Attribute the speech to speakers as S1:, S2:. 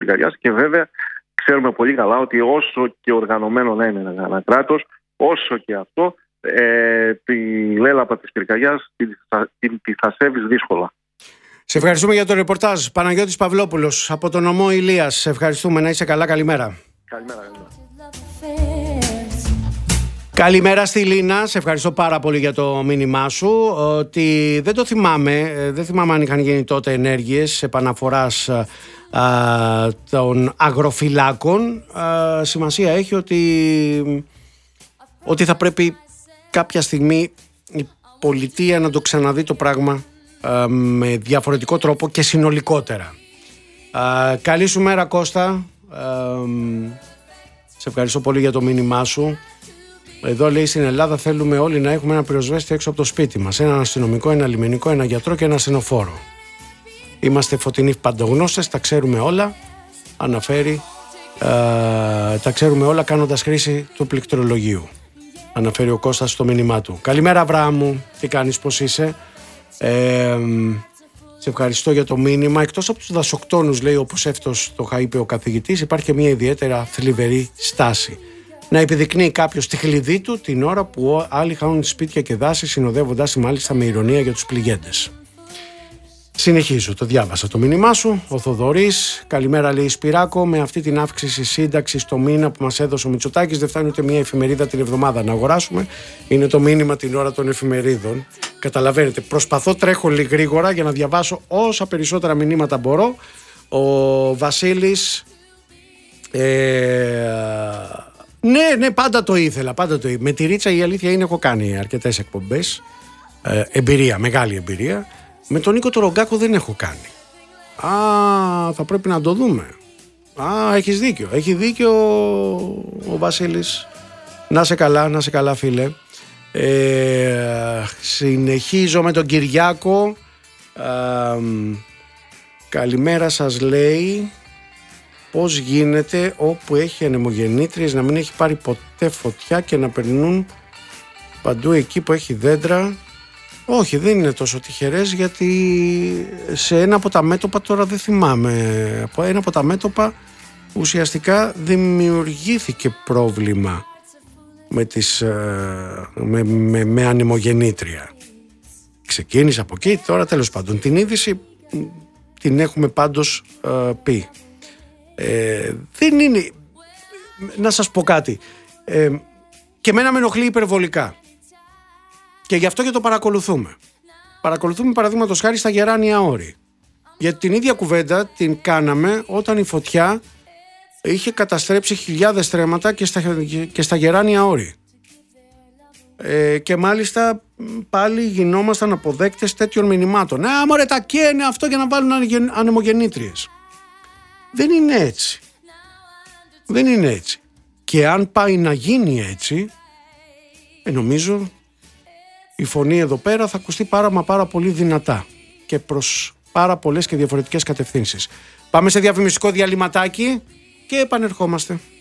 S1: πυρκαγιάς. Και βέβαια ξέρουμε πολύ καλά ότι όσο και οργανωμένο να είναι ένα κράτος, όσο και αυτό, τη λέλαπα της πυρκαγιάς τη θα σέβεις δύσκολα.
S2: Σε ευχαριστούμε για το ρεπορτάζ. Παναγιώτης Παυλόπουλος από τον νομό Ηλίας. Σε ευχαριστούμε. Να είσαι καλά. Καλημέρα.
S1: Καλημέρα.
S2: Καλημέρα στη Λίνα. Σε ευχαριστώ πάρα πολύ για το μήνυμά σου. Ότι δεν το θυμάμαι. Δεν θυμάμαι αν είχαν γίνει τότε ενέργειες επαναφοράς των αγροφυλάκων. Σημασία έχει ότι θα πρέπει κάποια στιγμή η πολιτεία να το ξαναδεί το πράγμα με διαφορετικό τρόπο και συνολικότερα. Καλή σου μέρα, Κώστα. Σε ευχαριστώ πολύ για το μήνυμά σου. Εδώ λέει στην Ελλάδα θέλουμε όλοι να έχουμε ένα πυροσβέστη έξω από το σπίτι μας. Έναν αστυνομικό, ένα λιμενικό, ένα γιατρό και ένα ασθενοφόρο. Είμαστε φωτεινοί παντογνώστες, τα ξέρουμε όλα. Αναφέρει, τα ξέρουμε όλα κάνοντας χρήση του πληκτρολογίου. Αναφέρει ο Κώστας στο μήνυμά του. Καλημέρα, Αβραάμου. Τι κάνεις, πώς είσαι? Σε ευχαριστώ για το μήνυμα. Εκτός από τους δασοκτόνους, λέει, όπως εύτος το είπε ο καθηγητής, υπάρχει και μια ιδιαίτερα θλιβερή στάση. Να επιδεικνύει κάποιος τη χλειδί του την ώρα που άλλοι χάνουν σπίτια και δάση, συνοδεύοντας μάλιστα με ηρωνία για τους πληγέντες. Συνεχίζω, το διάβασα το μήνυμά σου. Ο Θοδωρής, καλημέρα, λέει Σπυράκο. Με αυτή την αύξηση σύνταξης το μήνα που μας έδωσε ο Μητσοτάκης, δεν φτάνει ούτε μία εφημερίδα την εβδομάδα να αγοράσουμε. Είναι το μήνυμα την ώρα των εφημερίδων. Καταλαβαίνετε, προσπαθώ, τρέχω λίγο γρήγορα για να διαβάσω όσα περισσότερα μηνύματα μπορώ. Ο Βασίλης. Ναι, πάντα το ήθελα. Με τη Ρίτσα η αλήθεια είναι έχω κάνει αρκετές εκπομπές. Εμπειρία, μεγάλη εμπειρία. Με τον Νίκο τον Ρογκάκο δεν έχω κάνει. Θα πρέπει να το δούμε. Έχεις δίκιο. Έχει δίκιο ο Βασίλης. Να σε καλά φίλε. Συνεχίζω με τον Κυριάκο. Καλημέρα σας, λέει. Πώς γίνεται όπου έχει ανεμογεννήτριες να μην έχει πάρει ποτέ φωτιά και να περνούν παντού εκεί που έχει δέντρα? Όχι, δεν είναι τόσο τυχερές, γιατί σε ένα από τα μέτωπα, τώρα δεν θυμάμαι, από ένα από τα μέτωπα ουσιαστικά δημιουργήθηκε πρόβλημα με ανεμογεννήτρια. Ξεκίνησε από εκεί, τώρα τέλος πάντων την είδηση την έχουμε πάντως πει. Δεν είναι, να σας πω κάτι, και εμένα με ενοχλεί υπερβολικά και γι' αυτό και το παρακολουθούμε. Παραδείγματος χάρη στα Γεράνια Όρη, γιατί την ίδια κουβέντα την κάναμε όταν η φωτιά είχε καταστρέψει χιλιάδες στρέμματα και στα Γεράνια Όρη, και μάλιστα πάλι γινόμασταν αποδέκτες τέτοιων μηνυμάτων. Μωρέ, τα καίνε αυτό για να βάλουν ανεμογεννήτριες. Δεν είναι έτσι. Και αν πάει να γίνει έτσι, νομίζω η φωνή εδώ πέρα θα ακουστεί πάρα πολύ δυνατά και προς πάρα πολλές και διαφορετικές κατευθύνσεις. Πάμε σε διαφημιστικό διαλυματάκι και επανερχόμαστε.